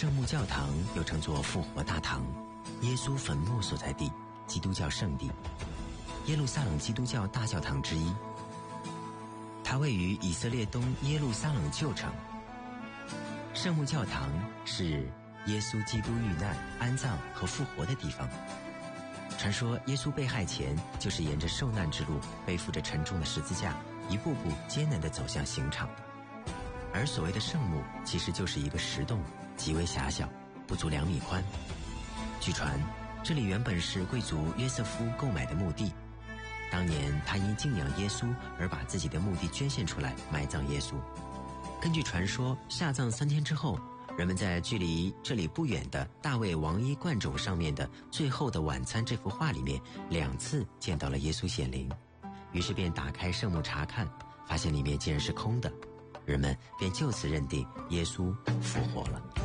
圣墓教堂又称作复活大堂，耶稣坟墓所在地，基督教圣地，耶路撒冷基督教大教堂之一。它位于以色列东耶路撒冷旧城。圣墓教堂是耶稣基督遇难、安葬和复活的地方。传说耶稣被害前就是沿着受难之路，背负着沉重的十字架，一步步艰难地走向刑场。而所谓的圣墓其实就是一个石洞，极为狭小，不足2米宽。据传这里原本是贵族约瑟夫购买的墓地，当年他因敬仰耶稣而把自己的墓地捐献出来埋葬耶稣。根据传说，下葬3天之后，人们在距离这里不远的大卫王衣冠冢上面的《最后的晚餐》这幅画里面2次见到了耶稣显灵，于是便打开圣墓查看，发现里面竟然是空的，人们便就此认定耶稣复活了。